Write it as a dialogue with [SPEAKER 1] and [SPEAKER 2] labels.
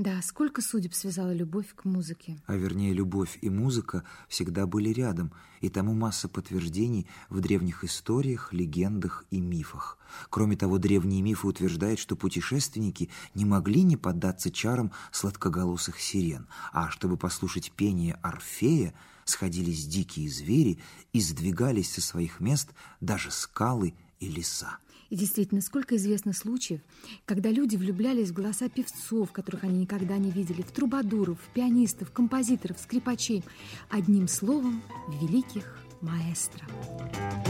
[SPEAKER 1] Да, сколько судеб связала любовь к музыке.
[SPEAKER 2] А вернее, любовь и музыка всегда были рядом, и тому масса подтверждений в древних историях, легендах и мифах. Кроме того, древние мифы утверждают, что путешественники не могли не поддаться чарам сладкоголосых сирен, а чтобы послушать пение Орфея, сходились дикие звери и сдвигались со своих мест даже скалы и леса.
[SPEAKER 1] И действительно, сколько известно случаев, когда люди влюблялись в голоса певцов, которых они никогда не видели, в трубадуров, в пианистов, композиторов, скрипачей. Одним словом, в великих маэстро.